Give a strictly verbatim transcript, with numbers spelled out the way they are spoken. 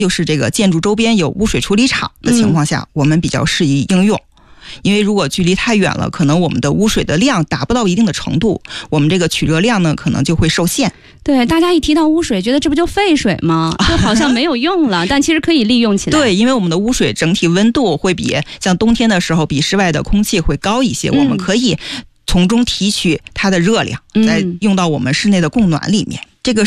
又是这个建筑周边有污水处理厂的情况下，嗯、我们比较适宜应用。因为如果距离太远了，可能我们的污水的量达不到一定的程度，我们这个取热量呢可能就会受限。 对，大家一提到污水，觉得这不就废水吗？就好像没有用了，但其实可以利用起来。 对，因为我们的污水整体温度会比像冬天的时候比室外的空气会高一些，嗯、我们可以从中提取它的热量，再用到我们室内的供暖里面。